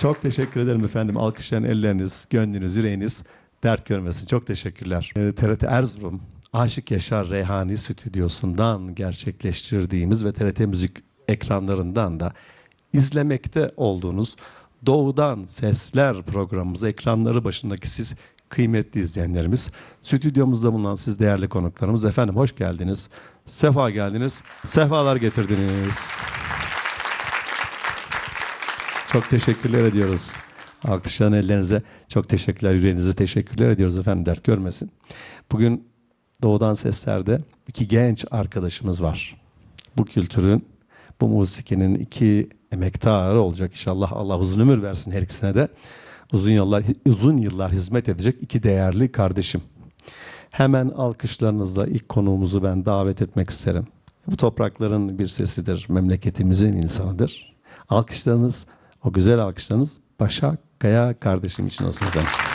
Çok teşekkür ederim efendim. Alkışlayan elleriniz, gönlünüz, yüreğiniz dert görmesin. Çok teşekkürler. TRT Erzurum Aşık Yaşar Reyhani Stüdyosu'ndan gerçekleştirdiğimiz ve TRT Müzik ekranlarından da izlemekte olduğunuz Doğudan Sesler programımız, ekranları başındaki siz kıymetli izleyenlerimiz, stüdyomuzda bulunan siz değerli konuklarımız, efendim hoş geldiniz, sefa geldiniz, sefalar getirdiniz. Çok teşekkürler ediyoruz. Alkışlayan ellerinize çok teşekkürler, yüreğinize teşekkürler ediyoruz efendim, dert görmesin. Bugün Doğudan Sesler'de iki genç arkadaşımız var. Bu kültürün, bu musikinin iki emektarı olacak inşallah. Allah uzun ömür versin her ikisine de. Uzun yıllar hizmet edecek iki değerli kardeşim. Hemen alkışlarınızla ilk konuğumuzu ben davet etmek isterim. Bu toprakların bir sesidir, memleketimizin insanıdır. Alkışlarınız, o güzel alkışlarınız Başak Kaya kardeşim için olsun efendim.